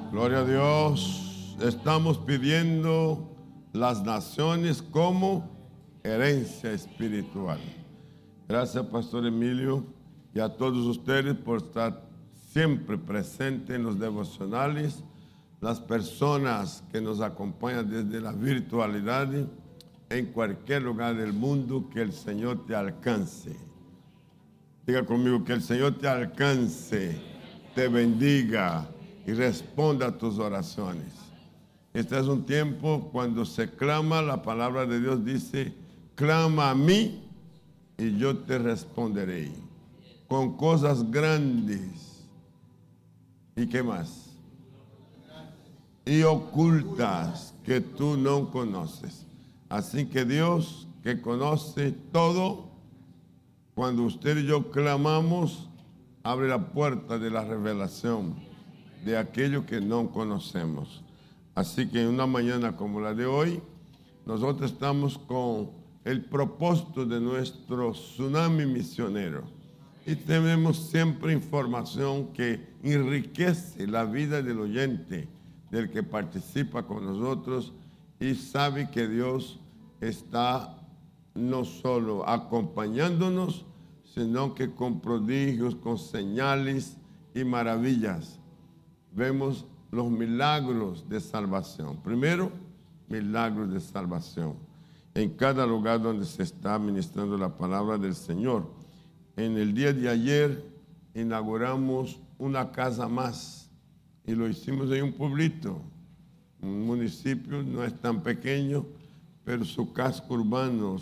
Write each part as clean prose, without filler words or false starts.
Gloria a Dios. Estamos pidiendo las naciones como herencia espiritual. Gracias, Pastor Emilio, y a todos ustedes por estar siempre presentes en los devocionales. Las personas que nos acompañan desde la virtualidad, en cualquier lugar del mundo, que el Señor te alcance. Diga conmigo, que el Señor te alcance, te bendiga y responda a tus oraciones. Este es un tiempo cuando se clama, la palabra de Dios dice, clama a mí y yo te responderé. Con cosas grandes. ¿Y qué más? Y ocultas que tú no conoces. Así que Dios, que conoce todo, cuando usted y yo clamamos, abre la puerta de la revelación de aquello que no conocemos. Así que en una mañana como la de hoy, nosotros estamos con el propósito de nuestro tsunami misionero. Y tenemos siempre información que enriquece la vida del oyente, del que participa con nosotros y sabe que Dios está no solo acompañándonos, sino que con prodigios, con señales y maravillas. Vemos los milagros de salvación. Primero, milagros de salvación. En cada lugar donde se está ministrando la palabra del Señor. En el día de ayer inauguramos una casa más y lo hicimos en un pueblito. Un municipio no es tan pequeño, pero su casco urbano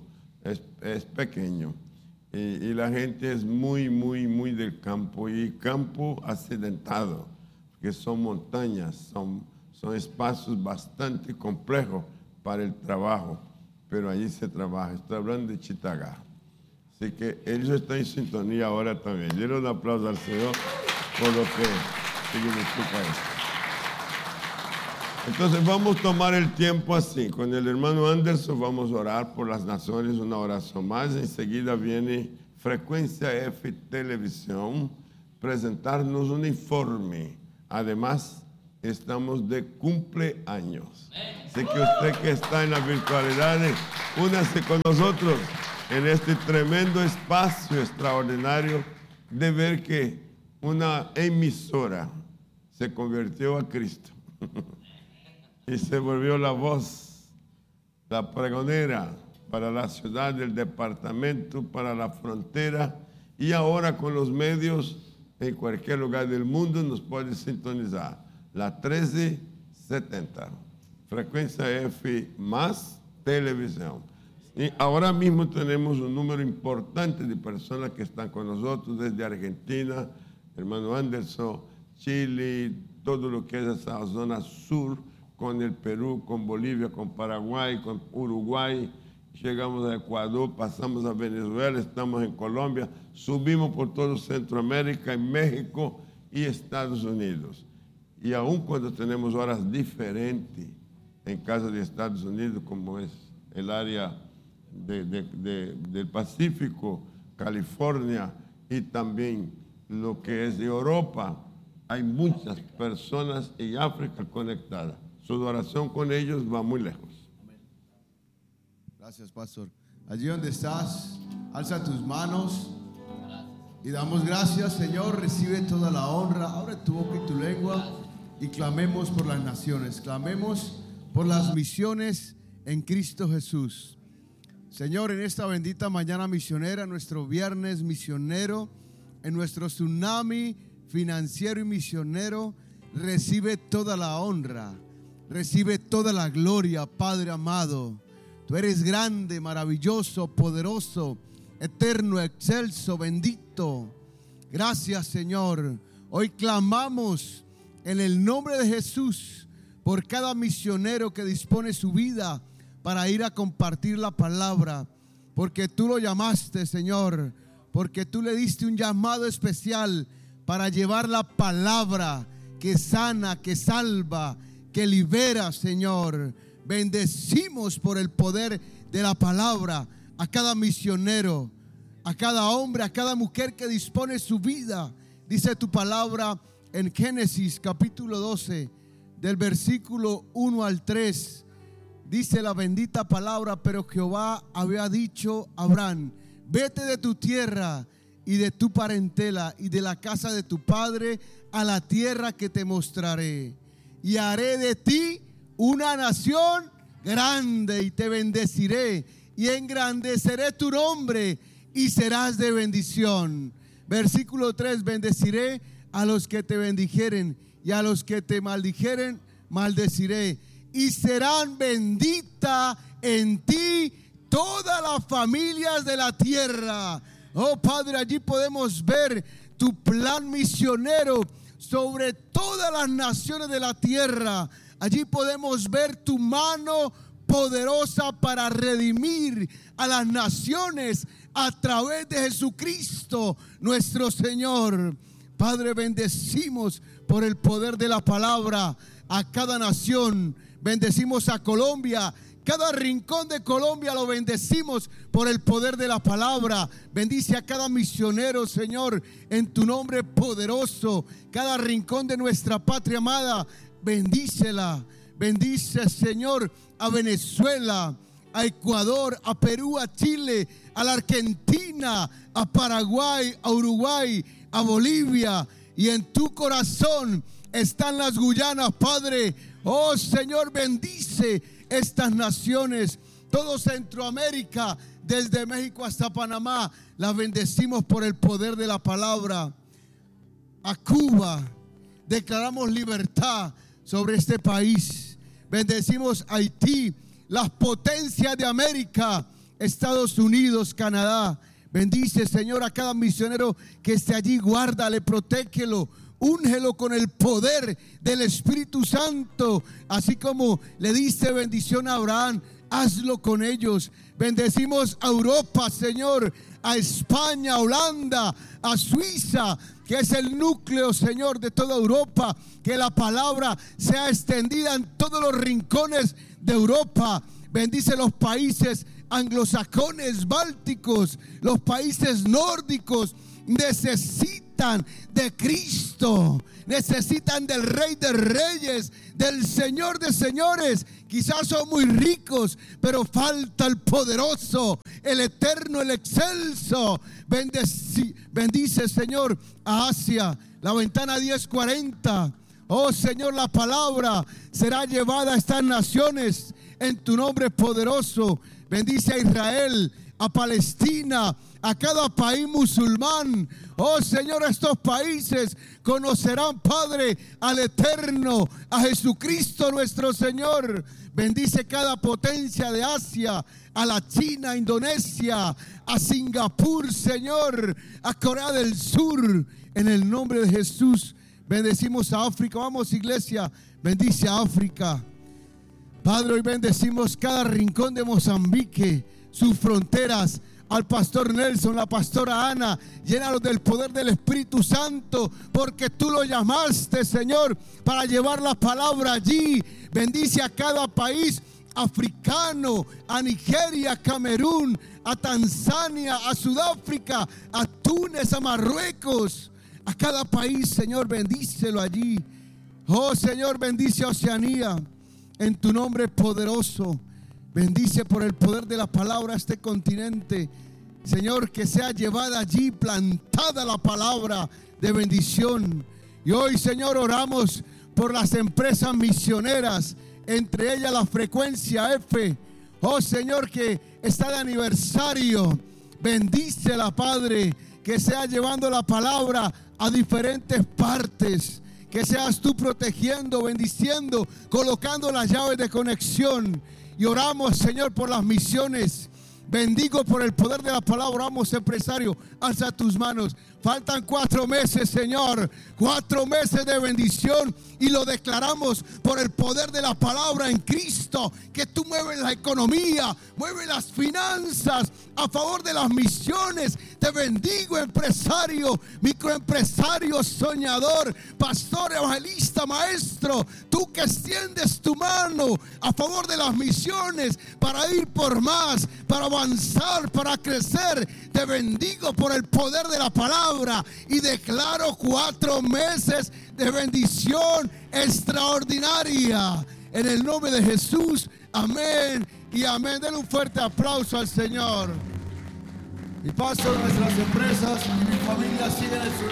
es pequeño. Y la gente es muy del campo, y campo accidentado, que son montañas, son espacios bastante complejos para el trabajo, pero allí se trabaja. Estoy hablando de Chitagá. Así que ellos están en sintonía ahora también. Denle un aplauso al Señor por lo que significa esto. Entonces vamos a tomar el tiempo así. Con el hermano Anderson vamos a orar por las naciones, una oración más. Enseguida viene Frecuencia F Televisión, presentarnos un informe. Además, estamos de cumpleaños. Así que usted que está en la virtualidad, únase con nosotros en este tremendo espacio extraordinario de ver que una emisora se convirtió a Cristo. Y se volvió la voz, la pregonera para la ciudad, el departamento, para la frontera. Y ahora con los medios, en cualquier lugar del mundo nos puede sintonizar. La 1370, Frecuencia F más Televisión. Y ahora mismo tenemos un número importante de personas que están con nosotros desde Argentina, hermano Anderson, Chile, todo lo que es esa zona sur, con el Perú, con Bolivia, con Paraguay, con Uruguay. Llegamos a Ecuador, pasamos a Venezuela, estamos en Colombia, subimos por todo Centroamérica, en México y Estados Unidos. Y aun cuando tenemos horas diferentes en caso de Estados Unidos, como es el área del Pacífico, California y también lo que es de Europa, hay muchas personas en África conectadas. Su oración con ellos va muy lejos. Gracias, pastor. Allí donde estás, alza tus manos y damos gracias, Señor. Recibe toda la honra. Abre tu boca y tu lengua y clamemos por las naciones. Clamemos por las misiones en Cristo Jesús. Señor, en esta bendita mañana misionera, nuestro viernes misionero, en nuestro tsunami financiero y misionero, recibe toda la honra. Recibe toda la gloria, Padre amado. Tú eres grande, maravilloso, poderoso, eterno, excelso, bendito. Gracias, Señor. Hoy clamamos en el nombre de Jesús por cada misionero que dispone su vida para ir a compartir la palabra. Porque tú lo llamaste, Señor. Porque tú le diste un llamado especial para llevar la palabra que sana, que salva, que libera, Señor. Bendecimos por el poder de la palabra a cada misionero, a cada hombre, a cada mujer que dispone su vida. Dice tu palabra en Génesis capítulo 12, del versículo 1 al 3, dice la bendita palabra: pero Jehová había dicho a Abraham: vete de tu tierra y de tu parentela y de la casa de tu padre a la tierra que te mostraré, y haré de ti una nación grande, y te bendeciré y engrandeceré tu nombre y serás de bendición. Versículo 3: bendeciré a los que te bendijeren, y a los que te maldijeren maldeciré, y serán bendita en ti todas las familias de la tierra. Oh Padre, allí podemos ver tu plan misionero sobre todas las naciones de la tierra. Allí podemos ver tu mano poderosa para redimir a las naciones a través de Jesucristo nuestro Señor. Padre, bendecimos por el poder de la palabra a cada nación. Bendecimos a Colombia. Cada rincón de Colombia lo bendecimos por el poder de la palabra. Bendice a cada misionero, Señor, en tu nombre poderoso. Cada rincón de nuestra patria amada, bendícela. Bendice, Señor, a Venezuela, a Ecuador, a Perú, a Chile, a la Argentina, a Paraguay, a Uruguay, a Bolivia. Y en tu corazón están las Guyanas, Padre. Oh Señor, bendice estas naciones, todo Centroamérica, desde México hasta Panamá, las bendecimos por el poder de la palabra. A Cuba declaramos libertad sobre este país. Bendecimos a Haití, las potencias de América, Estados Unidos, Canadá. Bendice, Señor, a cada misionero que esté allí, guárdale, protégelo, úngelo con el poder del Espíritu Santo, así como le diste bendición a Abraham, hazlo con ellos. Bendecimos a Europa, Señor, a España, a Holanda, a Suiza, que es el núcleo, Señor, de toda Europa. Que la palabra sea extendida en todos los rincones de Europa. Bendice los países anglosajones, bálticos, los países nórdicos. Necesitan de Cristo, necesitan del Rey de Reyes, del Señor de Señores. Quizás son muy ricos, pero falta el poderoso, el eterno, el excelso. Bendice, Señor, a Asia, la ventana 1040. Oh Señor, la palabra será llevada a estas naciones en tu nombre poderoso. Bendice a Israel, a Palestina, a cada país musulmán. Oh Señor, estos países conocerán, Padre, al eterno, a Jesucristo nuestro Señor. Bendice cada potencia de Asia, a la China, a Indonesia, a Singapur, Señor, a Corea del Sur, en el nombre de Jesús. Bendecimos a África. Vamos, iglesia, bendice a África. Padre, hoy bendecimos cada rincón de Mozambique, sus fronteras. Al pastor Nelson, la pastora Ana, llénalos del poder del Espíritu Santo, porque tú lo llamaste, Señor, para llevar la palabra allí. Bendice a cada país africano, a Nigeria, a Camerún, a Tanzania, a Sudáfrica, a Túnez, a Marruecos. A cada país, Señor, bendícelo allí. Oh Señor, bendice a Oceanía en tu nombre poderoso. Bendice por el poder de la palabra este continente, Señor, que sea llevada allí, plantada la palabra de bendición. Y hoy, Señor, oramos por las empresas misioneras, entre ellas la Frecuencia F. Oh Señor, que está de aniversario. Bendícela, Padre, que sea llevando la palabra a diferentes partes. Que seas tú protegiendo, bendiciendo, colocando las llaves de conexión. Y oramos, Señor, por las misiones. Bendigo por el poder de la palabra. Oramos, empresario, alza tus manos. Faltan 4 meses, Señor, 4 meses de bendición, y lo declaramos por el poder de la palabra en Cristo, que tú mueves la economía, mueves las finanzas a favor de las misiones, Te bendigo, empresario, microempresario, soñador, pastor, evangelista, maestro. Tú que extiendes tu mano a favor de las misiones para ir por más, para avanzar, para crecer. Te bendigo por el poder de la palabra y declaro 4 meses de bendición extraordinaria. En el nombre de Jesús, amén y amén. Denle un fuerte aplauso al Señor. Mi pastor, nuestras empresas y mi familia siguen en su